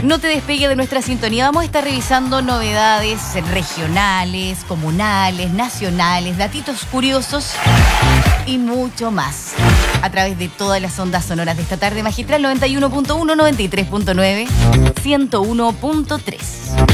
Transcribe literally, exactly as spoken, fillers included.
No te despegue de nuestra sintonía. Vamos a estar revisando novedades regionales, comunales, nacionales, datitos curiosos y mucho más. A través de todas las ondas sonoras de esta tarde magistral, noventa y uno punto uno, noventa y tres punto nueve, ciento uno punto tres.